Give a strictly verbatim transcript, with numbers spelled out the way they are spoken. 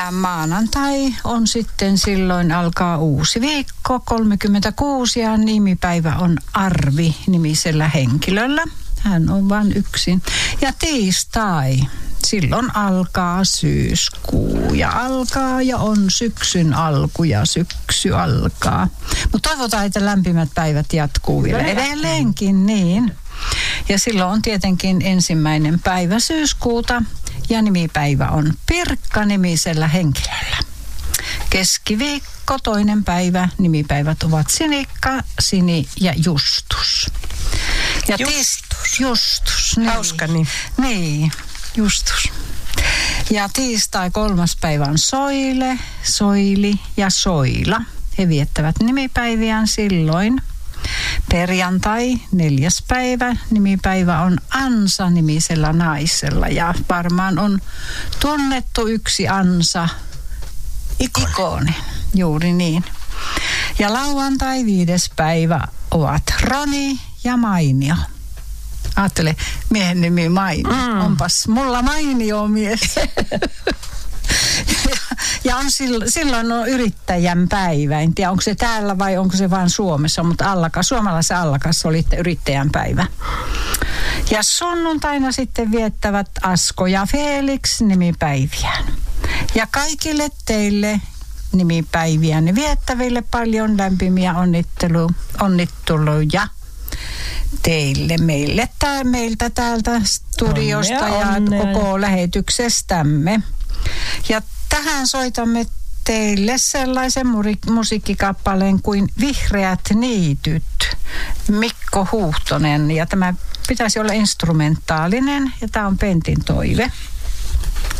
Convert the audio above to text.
Maanantai on sitten silloin alkaa uusi viikko, kolmekymmentäkuusi, ja nimipäivä on Arvi nimisellä henkilöllä. Hän on vain yksin. Ja tiistai, silloin alkaa syyskuu ja alkaa ja on syksyn alku ja syksy alkaa. Mutta toivotaan, että lämpimät päivät jatkuu vielä edelleenkin, niin. Ja silloin on tietenkin ensimmäinen päivä syyskuuta ja nimipäivä on Pirkka-nimisellä henkilöllä. Keskiviikko, toinen päivä, nimipäivät ovat Sinikka, Sini ja Justus. Ja Justus. Justus, niin. Hauska niin. Niin, Justus. Ja tiistai kolmas päivä on Soile, Soili ja Soila. He viettävät nimipäiviään silloin. Perjantai, neljäs päivä, nimipäivä on Ansa-nimisellä naisella. Ja varmaan on tunnettu yksi Ansa, ikoni. ikoni. Juuri niin. Ja lauantai, viides päivä ovat Roni ja Mainio. Ajattele, miehen nimi Mainio. Mm. Onpas mulla Mainio mies. ja, ja on silloin, silloin on yrittäjän päivä. En tiedä, onko se täällä vai onko se vain Suomessa, mutta Allaka, suomalaisessa Allakassa oli yrittäjän päivä. Ja sunnuntaina sitten viettävät Asko ja Felix nimipäiviään. Ja kaikille teille nimipäiviään viettäville paljon lämpimiä onnittelu, onnitteluja teille, meille, tää, meiltä täältä studiosta onnea, ja onnea. Koko lähetyksestämme. Ja tähän soitamme teille sellaisen musiikkikappaleen kuin Vihreät niityt, Mikko Huhtonen. Ja tämä pitäisi olla instrumentaalinen ja tämä on Pentin toive.